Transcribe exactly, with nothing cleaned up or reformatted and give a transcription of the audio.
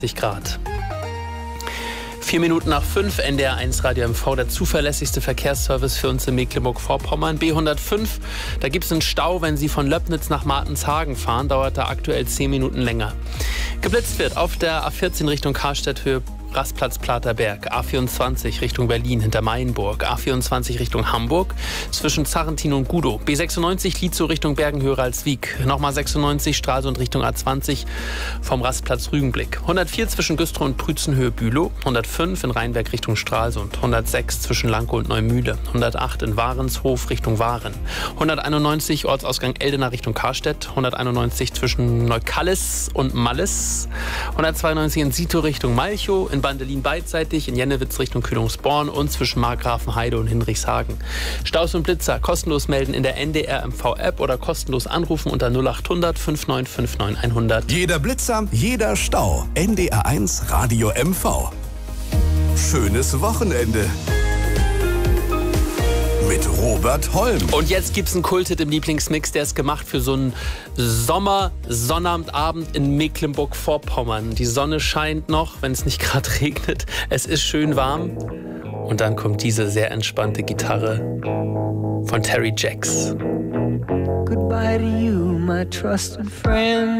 Grad. Vier Minuten nach fünf, N D R eins Radio M V, der zuverlässigste Verkehrsservice für uns in Mecklenburg-Vorpommern. B hundertfünf, da gibt es einen Stau, wenn Sie von Löbnitz nach Martenshagen fahren, dauert da aktuell zehn Minuten länger. Geblitzt wird auf der A vierzehn Richtung Karstädt-Höhe Rastplatz Platerberg, A vierundzwanzig Richtung Berlin hinter Mainburg, A vierundzwanzig Richtung Hamburg zwischen Zarrentin und Gudow, B sechsundneunzig Lietzow Richtung Bergenhöhe-Ralswiek, nochmal sechsundneunzig Stralsund Richtung A zwanzig vom Rastplatz Rügenblick, hundertvier zwischen Güstrow und Prützenhöhe-Bülow, hundertfünf in Rheinberg Richtung Stralsund, hundertsechs zwischen Lankow und Neumühle, hundertacht in Warenshof Richtung Waren, hunderteinundneunzig Ortsausgang Eldena Richtung Karstedt, hunderteinundneunzig zwischen Neukallis und Mallis, hundertzweiundneunzig in Sito Richtung Malchow, in Bandelin beidseitig, in Jennewitz Richtung Kühlungsborn und zwischen Markgrafenheide und Hinrichshagen. Staus und Blitzer kostenlos melden in der N D R M V-App oder kostenlos anrufen unter null achthundert fünf neun fünf neun hundert. Jeder Blitzer, jeder Stau. N D R eins Radio M V. Schönes Wochenende. Mit Robert Holm. Und jetzt gibt's einen Kulthit im Lieblingsmix, der ist gemacht für so einen Sommer-Sonnabendabend in Mecklenburg-Vorpommern. Die Sonne scheint noch, wenn es nicht gerade regnet. Es ist schön warm. Und dann kommt diese sehr entspannte Gitarre von Terry Jacks. Goodbye to you, my trusted friend.